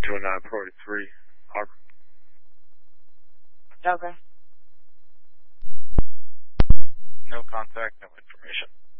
209 priority 3, Harbor. Okay. No contact, no information.